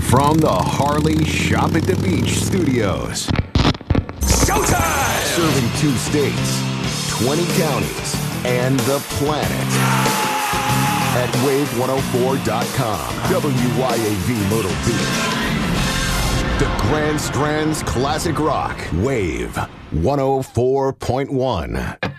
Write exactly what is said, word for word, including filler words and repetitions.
From the Harley Shop at the Beach studios. Showtime! Serving two states, twenty counties, and the planet. At wave one oh four dot com, W Y A V Myrtle Beach. The Grand Strand's classic rock, Wave one oh four point one.